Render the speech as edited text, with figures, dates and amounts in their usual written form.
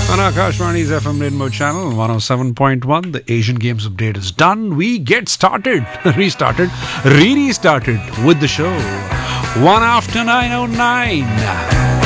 On Akashvani's FM Rainbow Channel 107.1, the Asian Games update is done. We get started, restarted with the show. 1 after 9:09.